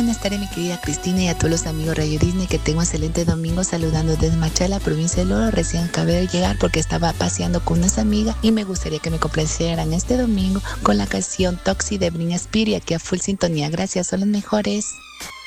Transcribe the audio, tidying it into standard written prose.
buenas tardes, mi querida Cristina, y a todos los amigos Radio Disney. Que tengo un excelente domingo, saludando desde Machala, provincia de Loro. Recién acabé de llegar porque estaba paseando con unas amigas y me gustaría que me complacieran este domingo con la canción Toxi de Britney Spears, aquí a full sintonía. Gracias, son los mejores.